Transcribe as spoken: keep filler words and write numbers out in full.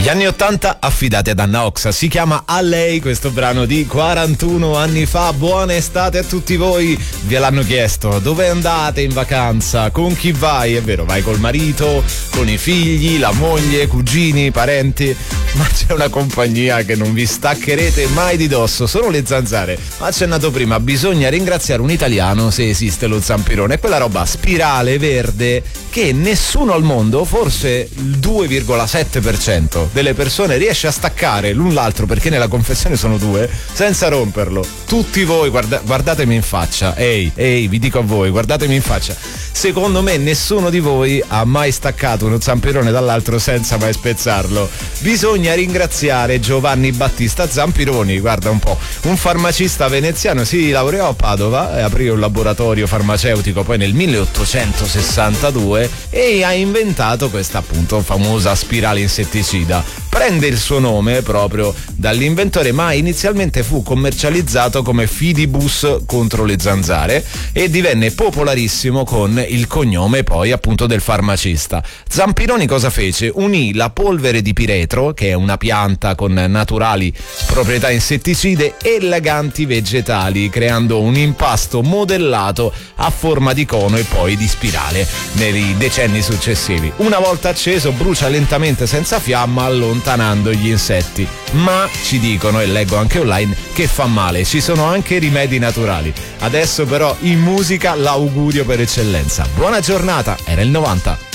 Gli anni ottanta affidati ad Anna Oxa, si chiama A Lei questo brano di quarantuno anni fa. Buona estate a tutti voi, ve l'hanno chiesto, dove andate in vacanza, con chi vai? È vero, vai col marito, con i figli, la moglie, cugini, parenti, ma c'è una compagnia che non vi staccherete mai di dosso, sono le Zanzare. Ma accennato prima, bisogna ringraziare un italiano se esiste lo zampirone, quella roba spirale verde che nessuno al mondo, forse il due virgola sette per cento delle persone riesce a staccare l'un l'altro, perché nella confezione sono due, senza romperlo. Tutti voi, guarda, guardatemi in faccia, ehi, ehi, vi dico a voi, guardatemi in faccia. Secondo me nessuno di voi ha mai staccato uno zampirone dall'altro senza mai spezzarlo. Bisogna ringraziare Giovanni Battista Zampironi, guarda un po', un farmacista veneziano, si laureò a Padova e aprì un laboratorio farmaceutico poi nel milleottocentosessantadue e ha inventato questa appunto famosa spirale insetticida. Prende il suo nome proprio dall'inventore, ma inizialmente fu commercializzato come Fidibus contro le zanzare e divenne popolarissimo con il cognome poi appunto del farmacista. Zampironi cosa fece? Unì la polvere di piretro, che è una pianta con naturali proprietà insetticide, e leganti vegetali, creando un impasto modellato a forma di cono e poi di spirale nei decenni successivi. Una volta acceso brucia lentamente senza fiamma, allontanando gli insetti, ma ci dicono, e leggo anche online, che fa male. Ci sono anche rimedi naturali. Adesso però in musica l'augurio per eccellenza. Buona giornata, era il novanta.